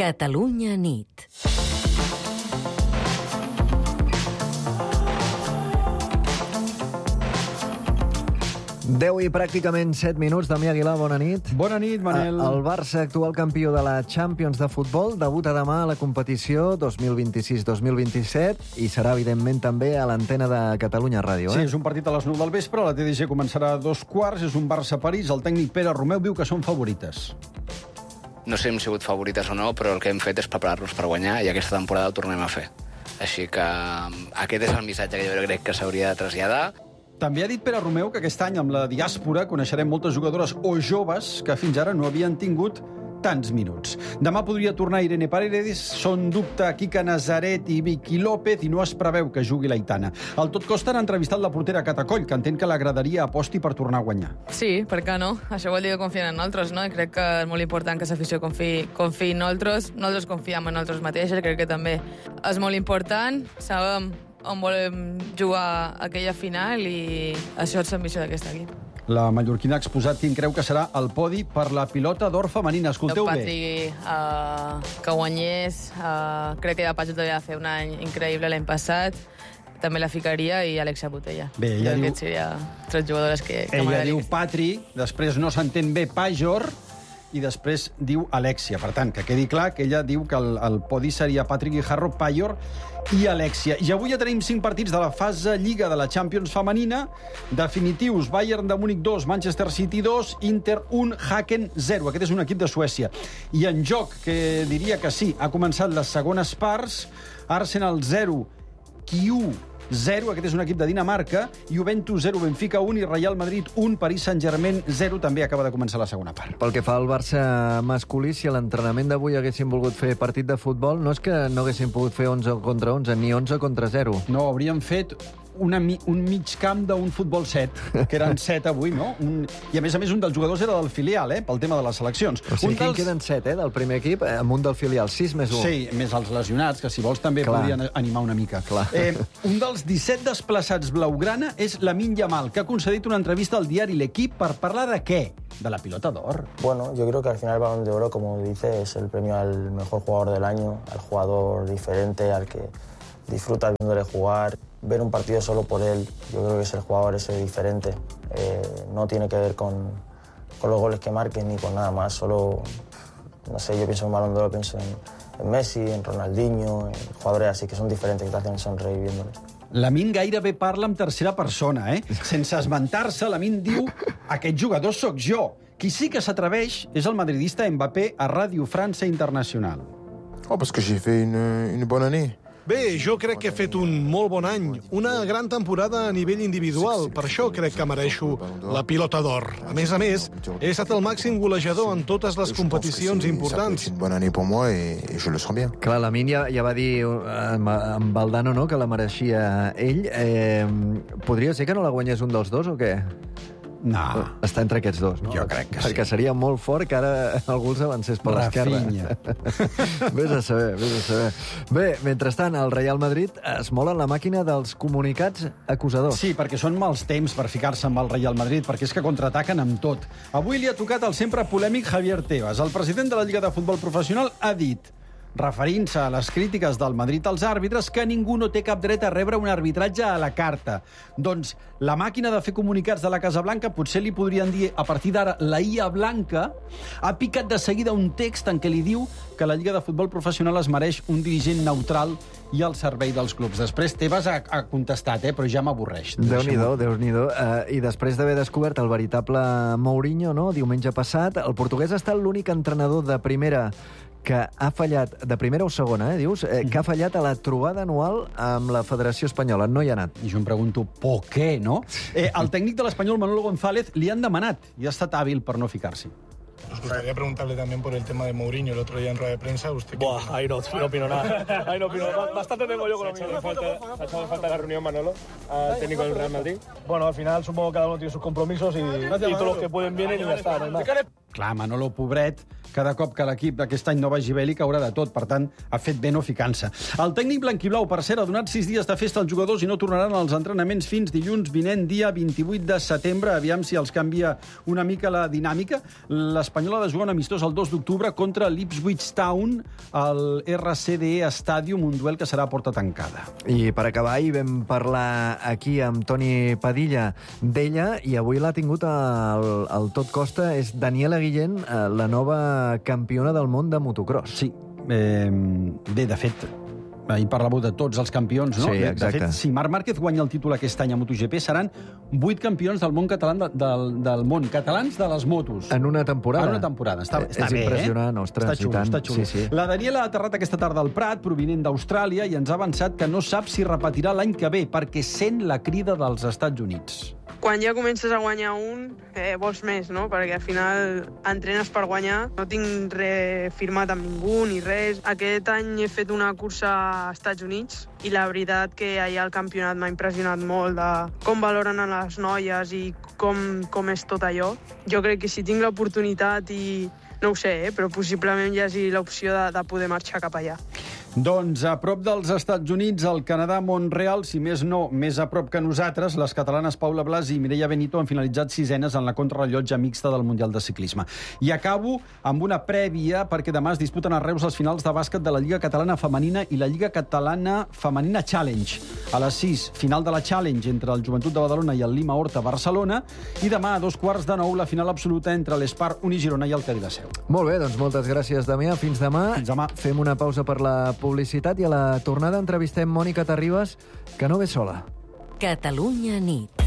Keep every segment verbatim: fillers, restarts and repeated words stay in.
Catalunya nit. deu i pràcticament set minuts. Damià Aguilar, bona nit. Bona nit, Manel. El Barça, actual campió de la Champions de futbol, debuta demà a la competició dos mil vint-i-sis dos mil vint-i-set i serà, evidentment, també a l'antena de Catalunya Ràdio. Eh? Sí, és un partit a les nou del vespre, la T D G començarà a dos quarts, és un Barça-París, el tècnic Pere Romeu diu que són favorites. No sé si hem sigut favorites o no, però el que hem fet és preparar-nos per guanyar i aquesta temporada ho tornem a fer. Així que aquest és el missatge que jo crec que s'hauria de traslladar. També ha dit Pere Romeu que aquest any, amb la diàspora, coneixerem moltes jugadores o joves que fins ara no havien tingut tants minuts. Demà podria tornar Irene Paredes, són dubte Kika Nazaret i Vicky López, i no es preveu que jugui l'Aitana. Al Tot Costa han entrevistat la portera Catacoll, que entén que l'agradaria aposti per tornar a guanyar. Sí, per què no? Això vol dir que confien en nosaltres, no? I crec que és molt important que l'afició confiï, confiï en nosaltres. Nosaltres confiem en nosaltres mateixes, crec que també és molt important. Sabem on volem jugar aquella final i això és l'ambició d'aquest equip. La mallorquina ha exposat quin creu que serà el podi per la pilota d'or femenina. Escolteu bé. Patri, uh, que guanyés. Uh, crec que ja Patri devia fer un any increïble l'any passat. També la ficaria i Alexia Botella. Bé, ella diu... Aquests serien tres jugadores que, que ella diu Patri, després no s'entén bé Pajor, i després diu Alexia. Per tant, que quedi clar que ella diu que el, el podi seria Patrick Guijarro, Pajor i Alexia. I avui ja tenim cinc partits de la fase Lliga de la Champions femenina. Definitius: Bayern de Múnich dos, Manchester City dos, Inter un, Häcken zero. Aquest és un equip de Suècia. I en joc, que diria que sí, ha començat les segones parts. Arsenal zero, Q zero, aquest és un equip de Dinamarca, Juventus zero, Benfica un i Real Madrid un, Paris Saint-Germain zero, també acaba de començar la segona part. Pel que fa al Barça masculí, si a l'entrenament d'avui haguessin volgut fer partit de futbol, no és que no haguessin pogut fer onze contra onze, ni onze contra zero. No, haurien fet una, un mig camp d'un futbol set, que eren set avui, no? Un, I a més a més un dels jugadors era del filial, eh? Pel tema de les seleccions. O sigui, un dels... queden set, eh? Del primer equip, amb un del filial, sis més un. Sí, més els lesionats, que si vols també Clar. podrien animar una mica. Clar. Eh, un dels disset desplaçats blaugrana és Lamine Yamal, que ha concedit una entrevista al diari L'Equip per parlar de què? De la pilota d'or. Bueno, yo creo que al final el Balón de Oro, como dice, es el premio al mejor jugador del año, al jugador diferente, al que disfruta viéndole jugar. Ver un partido solo por él, yo creo que es el jugador ese diferente. Eh, no tiene que ver con, con los goles que marquen ni con nada más. Solo, no sé, yo pienso en Balón de Oro, pienso en, en Messi, en Ronaldinho, en jugadores así que son diferentes, que te hacen sonreír viéndoles. Lamine gairebé parla en tercera persona, eh? Sense esmentar-se, Lamine diu aquest jugador sóc jo. Qui sí que s'atreveix és el madridista Mbappé a Ràdio França Internacional. Oh, parce que j'ai fait une, une bonne année. Bé, jo crec que he fet un molt bon any, una gran temporada a nivell individual, per això crec que mereixo la pilota d'or. A més a més, he estat el màxim golejador en totes les competicions importants. C'est une bonne année pour moi et, et je le sens bien. Clar, Lamine ja, ja va dir amb, amb Valdano, no?, que la mereixia ell. Eh, podria ser que no la guanyés un dels dos o què? No. Està entre aquests dos, no? Jo crec que sí. Perquè seria molt fort que ara algú s'avancés per l'esquerra. Vés a saber, vés a saber. Bé, mentrestant, el Real Madrid es mola en la màquina dels comunicats acusadors. Sí, perquè són mals temps per ficar-se amb el Real Madrid, perquè és que contraataquen amb tot. Avui li ha tocat el sempre polèmic Javier Tebas. El president de la Lliga de Futbol Professional ha dit, referint-se a les crítiques del Madrid als àrbitres, que ningú no té cap dret a rebre un arbitratge a la carta. Doncs la màquina de fer comunicats de la Casa Blanca, potser li podrien dir a partir d'ara la I A Blanca, ha picat de seguida un text en què li diu que la Lliga de Futbol Professional es mereix un dirigent neutral i al servei dels clubs. Després Tebas ha, ha contestat, eh, però ja m'avorreix. Déu-n'hi-do, Déu-n'hi-do. Uh, I després d'haver descobert el veritable Mourinho, no?, diumenge passat, el portuguès ha estat l'únic entrenador de primera que ha fallat, de primera o segona, eh, dius, eh, que ha fallat a la trobada anual amb la Federació Espanyola. No hi ha anat. I jo em pregunto, ¿por qué, no? Eh, el tècnic de l'Espanyol, Manolo González, li han demanat i ha estat hàbil per no ficar-s'hi. Nos gustaría preguntarle también por el tema de Mourinho el otro día en rueda de prensa. ¿Usted qué Buah, ahí no, no opino nada. Ahí no opino nada. Bastante tengo yo con lo mío. ¿Ha echado falta la reunión, Manolo, al técnico del Real Madrid? Bueno, al final supongo que cada uno tiene sus compromisos y, y todos los que pueden vienen y ya está. No hay más. Clar, Manolo, pobret, cada cop que l'equip d'aquest any no vagi bé li caurà de tot. Per tant, ha fet bé no ficant-se. El tècnic blanquiblau, per cert, ha donat sis dies de festa als jugadors i no tornaran als entrenaments fins dilluns vinent, dia vint-i-vuit de setembre. Aviam si els canvia una mica la dinàmica. L'Espanyol ha de jugar un amistós el dos d'octubre contra l'Ipswich Town al R C D E Stadium, un duel que serà a porta tancada. I per acabar, hi vam parlar aquí amb Toni Padilla d'ella, i avui l'ha tingut al, al Tot Costa. És Daniela Guillén, la nova campiona del món de motocross. Sí, eh, bé, de fet, ahir parlàveu de tots els campions, no? Sí, exacte. De fet, si Marc Márquez guanya el títol aquest any a MotoGP, seran vuit campions del món català, de, del, del món catalans de les motos. En una temporada. En una temporada. Està, està és bé, impressionant, eh? ostres, està xulo, i tant. està xulo. Sí, sí. La Daniela ha aterrat aquesta tarda al Prat, provinent d'Austràlia, i ens ha avançat que no sap si repetirà l'any que ve, perquè sent la crida dels Estats Units. Quan ja comences a guanyar un, eh, vols més, no? Perquè al final entrenes per guanyar. No tinc res firmat amb ningú ni res. Aquest any he fet una cursa a Estats Units i la veritat que allà el campionat m'ha impressionat molt de com valoren a les noies i com, com és tot allò. Jo crec que si tinc l'oportunitat i no ho sé, eh, però possiblement hi hagi l'opció de, de poder marxar cap allà. Doncs a prop dels Estats Units, el Canadà, Mont-real, si més no, més a prop que nosaltres, les catalanes Paula Blasi i Mireia Benito han finalitzat sisenes en la contrarrellotge mixta del Mundial de Ciclisme. I acabo amb una prèvia, perquè demà es disputen a Reus els finals de bàsquet de la Lliga Catalana Femenina i la Lliga Catalana Femenina Challenge. A les sis, final de la Challenge entre el Joventut de Badalona i el Lima Horta Barcelona, i demà a dos quarts de nou la final absoluta entre l'Espar Unigirona i el Cadí de Seu. Molt bé, doncs moltes gràcies, Damià. Fins demà. Fins demà. Fem una pausa per la publicitat i a la tornada entrevistem Mònica Terribas, que no ve sola. Catalunya nit.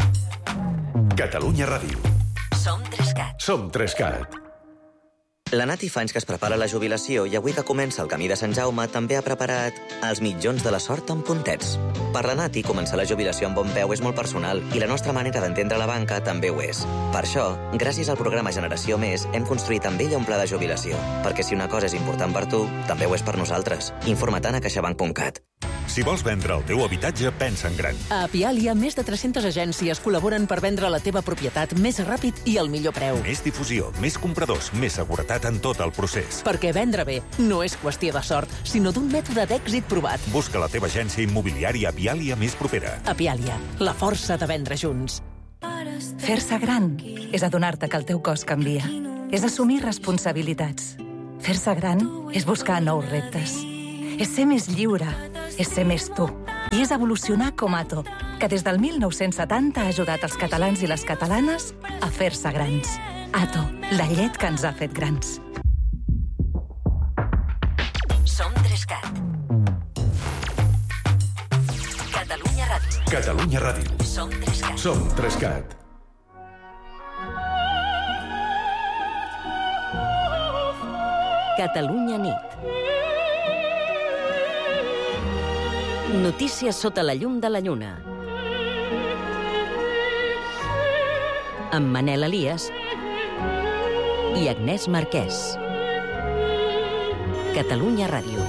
Catalunya Ràdio. Som Trescat. Som Trescat. La Nati fa anys que es prepara la jubilació i avui que comença el camí de Sant Jaume també ha preparat els mitjons de la sort amb puntets. Per la Nati, començar la jubilació amb bon peu és molt personal i la nostra manera d'entendre la banca també ho és. Per això, gràcies al programa Generació Més, hem construït amb ella un pla de jubilació. Perquè si una cosa és important per tu, també ho és per nosaltres. Informa't a caixabank punt cat. Si vols vendre el teu habitatge, pensa en gran. A Apialia, més de tres-centes agències col·laboren per vendre la teva propietat més ràpid i al millor preu. Més difusió, més compradors, més seguretat en tot el procés. Perquè vendre bé no és qüestió de sort, sinó d'un mètode d'èxit provat. Busca la teva agència immobiliària Apialia més propera. Apialia, la força de vendre junts. Fer-se gran és adonar-te que el teu cos canvia. És assumir responsabilitats. Fer-se gran és buscar nous reptes. És ser més lliure, és ser més tu. I és evolucionar com Ato, que des del mil nou-cents setanta ha ajudat els catalans i les catalanes a fer-se grans. Ato, la llet que ens ha fet grans. Som Trescat. Catalunya Ràdio. Catalunya Ràdio. Som Trescat. Som Trescat. Catalunya nit. Notícies sota la llum de la lluna. Amb Manel Elias i Agnès Marquès. Catalunya Ràdio.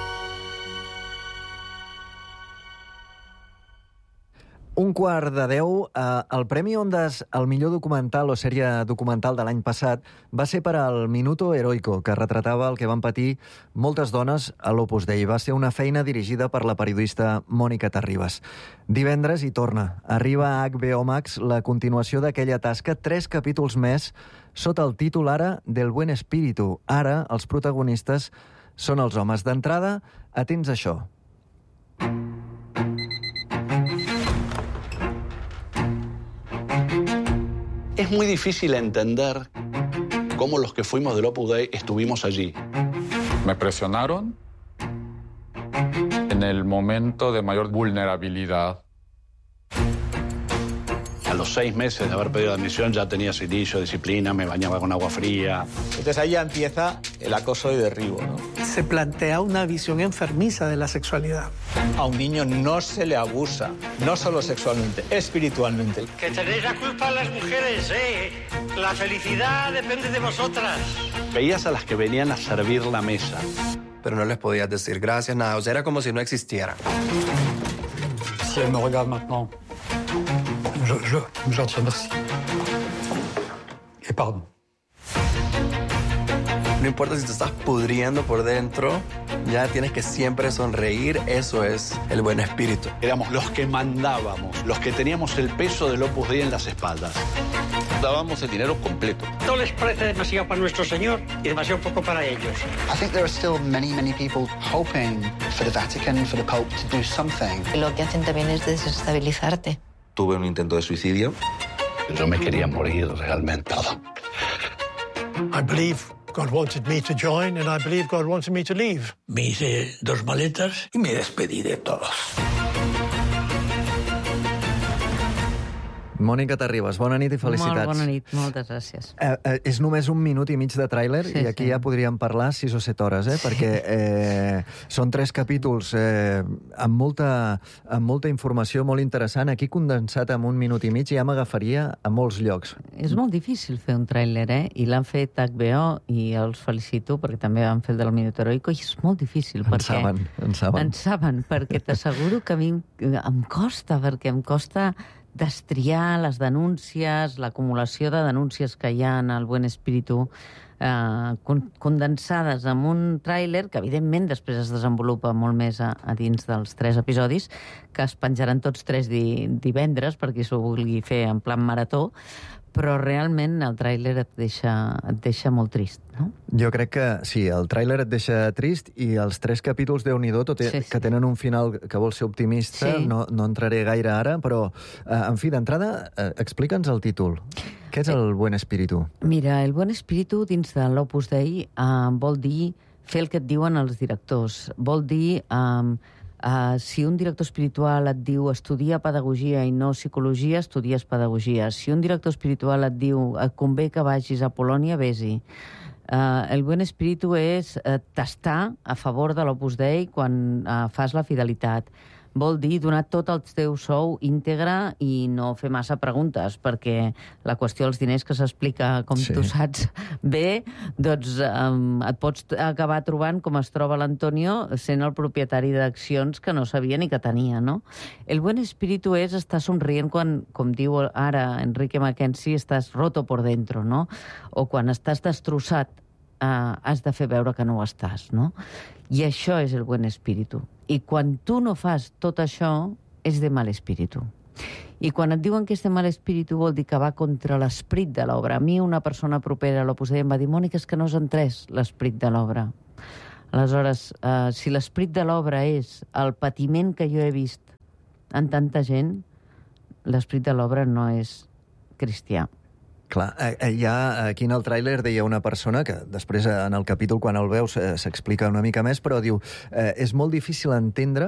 Un quart de deu, eh, el Premi Ondas al millor documental o sèrie documental de l'any passat va ser per al Minuto Heroico, que retratava el que van patir moltes dones a l'Opus Dei. Va ser una feina dirigida per la periodista Mònica Terribas. Divendres hi torna. Arriba a H B O Max la continuació d'aquella tasca, tres capítols més, sota el títol ara del Buen Espíritu. Ara els protagonistes són els homes. D'entrada, atents a això. Es muy difícil entender cómo los que fuimos del Opus Dei estuvimos allí. Me presionaron en el momento de mayor vulnerabilidad. A los seis meses de haber pedido admisión ya tenía silicio, disciplina, me bañaba con agua fría. Entonces ahí ya empieza el acoso y derribo, ¿no? Se plantea una visión enfermiza de la sexualidad. A un niño no se le abusa, no solo sexualmente, espiritualmente. Que tenéis la culpa las mujeres, ¿eh? La felicidad depende de vosotras. Veías a las que venían a servir la mesa. Pero no les podías decir gracias, nada. O sea, era como si no existieran. Si elle me regarde maintenant, je, je, je leur dis merci. Et pardon. No importa si te estás pudriendo por dentro, ya tienes que siempre sonreír. Eso es el buen espíritu. Éramos los que mandábamos, los que teníamos el peso del Opus Dei en las espaldas. Dábamos el dinero completo. No les parece demasiado para nuestro Señor y demasiado poco para ellos. I think there are still many, many people hoping for the Vatican, for the Pope to do something. Lo que hacen también es desestabilizarte. Tuve un intento de suicidio. Yo me quería morir realmente. I believe God wanted me to join and I believe God wanted me to leave. Me hice dos maletas y me despedí de todos. Mònica Terribas, bona nit i felicitats. Molt bona nit, moltes gràcies. Eh, eh, és només un minut i mig de tràiler sí, i aquí sí. ja podríem parlar sis o set hores, eh? Sí. Perquè eh, són tres capítols eh, amb, molta, amb molta informació molt interessant. Aquí condensat en un minut i mig ja m'agafaria a molts llocs. És molt difícil fer un tràiler, eh? I l'han fet H B O i els felicito perquè també van fer el del Minuto Heroico i és molt difícil. En perquè... saben, en saben. En saben, perquè t'asseguro que a mi em costa, perquè em costa destriar les denúncies, l'acumulació de denúncies que hi ha en el Buen Espíritu, eh, condensades en un tràiler que, evidentment, després es desenvolupa molt més a, a dins dels tres episodis, que es penjaran tots tres di, divendres, per qui s'ho vulgui fer en plan marató, però realment el tràiler et deixa, et deixa molt trist, no? Jo crec que sí, el tràiler et deixa trist i els tres capítols, Déu-n'hi-do, tot sí, sí. que tenen un final que vol ser optimista, sí. no, no entraré gaire ara, però, eh, en fi, d'entrada, eh, explica'ns el títol. Què és el Buen Espíritu? Mira, el Buen Espíritu, dins de l'Opus Dei, eh, vol dir fer el que et diuen els directors. Vol dir... Eh, Uh, si un director espiritual et diu estudia pedagogia i no psicologia, estudies pedagogia. Si un director espiritual et diu et convé que vagis a Polònia, vés-hi. Uh, el Buen Espíritu és uh, tastar a favor de l'Opus Dei quan uh, fas la fidelitat. Vol dir donar tot el teu sou íntegre i no fer massa preguntes, perquè la qüestió dels diners que s'explica, com sí. tu saps bé, doncs um, et pots acabar trobant, com es troba l'Antonio, sent el propietari d'accions que no sabia ni que tenia, no? El Buen Espíritu és estar somrient quan, com diu ara Enrique Mackenzie, estàs roto por dentro, no? O quan estàs destrossat, Uh, has de fer veure que no ho estàs, no? I això és el Buen Espíritu. I quan tu no fas tot això, és de mal espíritu. I quan et diuen que és de mal espíritu vol dir que va contra l'esperit de l'obra. A mi una persona propera a l'Opus Dei em va dir Mònica, és que no has entès l'esperit de l'obra. Aleshores, uh, si l'esperit de l'obra és el patiment que jo he vist en tanta gent, l'esperit de l'obra no és cristià. Clar, ja aquí en el tràiler deia una persona que després en el capítol, quan el veus, s'explica una mica més, però diu, eh, és molt difícil entendre